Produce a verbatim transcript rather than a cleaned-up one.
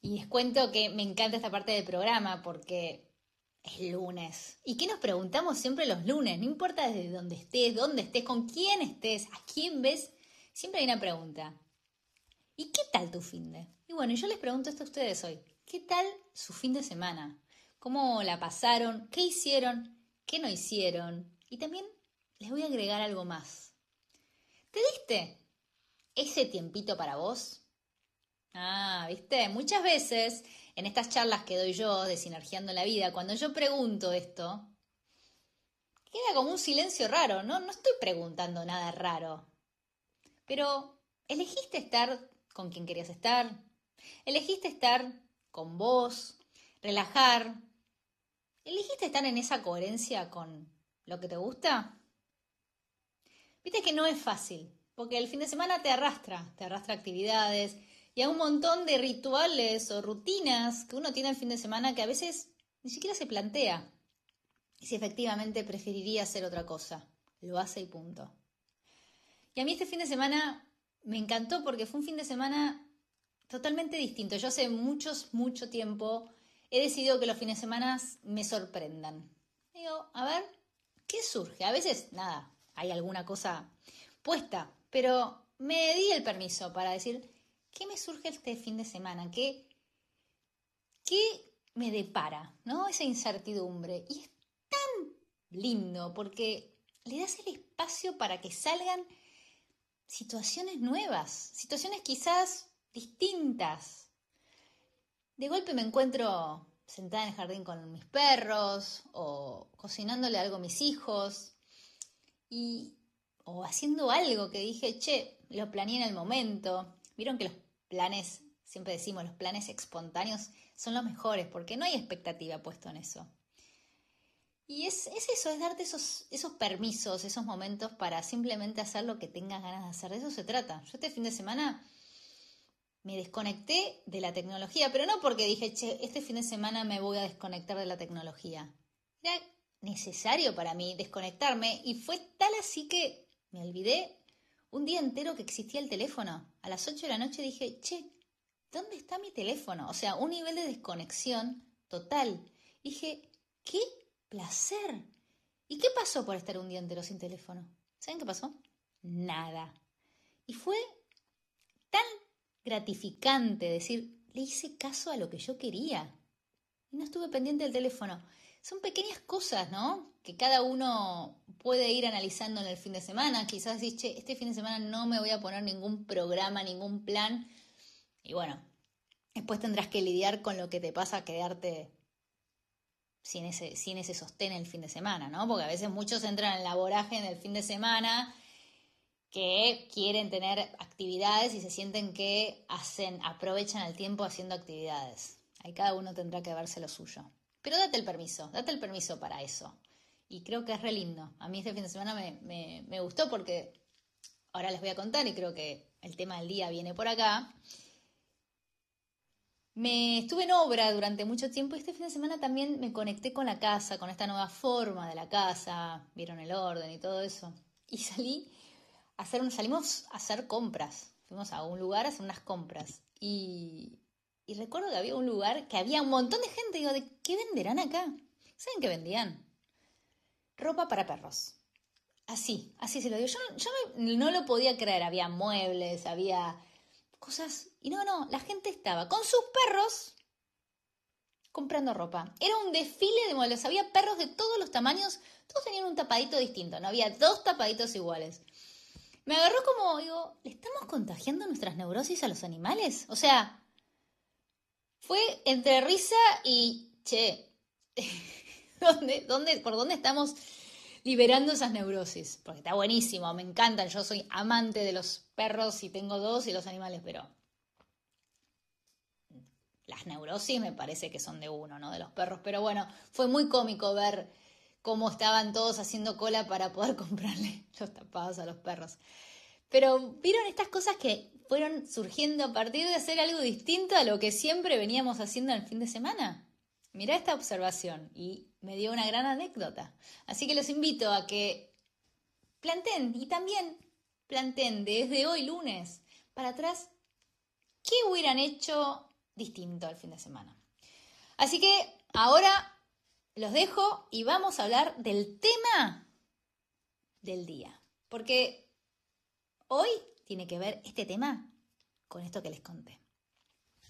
Y les cuento que me encanta esta parte del programa porque es lunes. ¿Y qué nos preguntamos siempre los lunes? No importa desde dónde estés, dónde estés, con quién estés, a quién ves, siempre hay una pregunta. ¿Y qué tal tu finde? Y bueno, yo les pregunto esto a ustedes hoy. ¿Qué tal su fin de semana? ¿Cómo la pasaron? ¿Qué hicieron? ¿Qué no hicieron? Y también les voy a agregar algo más. ¿Te diste ese tiempito para vos? Ah, ¿viste? Muchas veces en estas charlas que doy yo de Sinergiando la Vida, cuando yo pregunto esto, queda como un silencio raro, ¿no? No estoy preguntando nada raro. Pero, ¿elegiste estar con quien querías estar? ¿Elegiste estar con vos? ¿Relajar? ¿Elegiste estar en esa coherencia con lo que te gusta? Viste que no es fácil, porque el fin de semana te arrastra, te arrastra actividades y a un montón de rituales o rutinas que uno tiene el fin de semana que a veces ni siquiera se plantea si efectivamente preferiría hacer otra cosa. Lo hace y punto. Y a mí este fin de semana me encantó porque fue un fin de semana totalmente distinto. Yo hace muchos, mucho tiempo he decidido que los fines de semana me sorprendan. Digo, a ver, ¿qué surge? A veces, nada, hay alguna cosa puesta, pero me di el permiso para decir, ¿qué me surge este fin de semana? ¿Qué, qué me depara? ¿No? Esa incertidumbre. Y es tan lindo porque le das el espacio para que salgan situaciones nuevas, situaciones quizás distintas. De golpe me encuentro sentada en el jardín con mis perros o cocinándole algo a mis hijos y, o haciendo algo que dije, che, lo planeé en el momento. Vieron que los planes, siempre decimos, los planes espontáneos son los mejores porque no hay expectativa puesto en eso. Y es, es eso, es darte esos, esos permisos, esos momentos para simplemente hacer lo que tengas ganas de hacer. De eso se trata. Yo este fin de semana me desconecté de la tecnología, pero no porque dije, che, este fin de semana me voy a desconectar de la tecnología. Era necesario para mí desconectarme y fue tal así que me olvidé un día entero que existía el teléfono. A las ocho de la noche dije, che, ¿dónde está mi teléfono? O sea, un nivel de desconexión total. Dije, ¿qué placer? ¿Y qué pasó por estar un día entero sin teléfono? ¿Saben qué pasó? Nada. Y fue tan gratificante decir, le hice caso a lo que yo quería. Y no estuve pendiente del teléfono. Son pequeñas cosas, ¿no? Que cada uno puede ir analizando en el fin de semana. Quizás dices, che, este fin de semana no me voy a poner ningún programa, ningún plan. Y bueno, después tendrás que lidiar con lo que te pasa a quedarte sin ese, sin ese sostén el fin de semana, ¿no? Porque a veces muchos entran en la vorágine del fin de semana que quieren tener actividades y se sienten que hacen, aprovechan el tiempo haciendo actividades. Ahí cada uno tendrá que verse lo suyo. Pero date el permiso, date el permiso para eso. Y creo que es re lindo. A mí este fin de semana me, me, me gustó porque ahora les voy a contar y creo que el tema del día viene por acá. Me estuve en obra durante mucho tiempo y este fin de semana también me conecté con la casa, con esta nueva forma de la casa, vieron el orden y todo eso. Y salí a hacer, un, salimos a hacer compras, fuimos a un lugar a hacer unas compras. Y, y recuerdo que había un lugar que había un montón de gente, digo, ¿de qué venderán acá? ¿Saben qué vendían? Ropa para perros. Así, así se lo digo. Yo, yo me, no lo podía creer, había muebles, había cosas. Y no, no, la gente estaba con sus perros comprando ropa. Era un desfile de modelos. Había perros de todos los tamaños. Todos tenían un tapadito distinto. No había dos tapaditos iguales. Me agarró como, digo, ¿le estamos contagiando nuestras neurosis a los animales? O sea, fue entre risa y, che, ¿dónde, dónde, ¿por dónde estamos liberando esas neurosis? Porque está buenísimo, me encantan. Yo soy amante de los perros y tengo dos y los animales, pero las neurosis me parece que son de uno, ¿no? De los perros. Pero bueno, fue muy cómico ver cómo estaban todos haciendo cola para poder comprarle los tapados a los perros. Pero vieron estas cosas que fueron surgiendo a partir de hacer algo distinto a lo que siempre veníamos haciendo en el fin de semana. Mirá esta observación y me dio una gran anécdota. Así que los invito a que planteen y también planteen desde hoy lunes para atrás qué hubieran hecho distinto al fin de semana. Así que ahora los dejo y vamos a hablar del tema del día. Porque hoy tiene que ver este tema con esto que les conté.